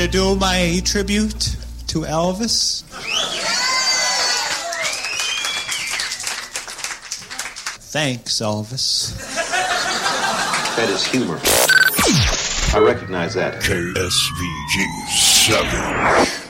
To do my tribute to Elvis. Thanks, Elvis. That is humor. I recognize that. KSVG 7.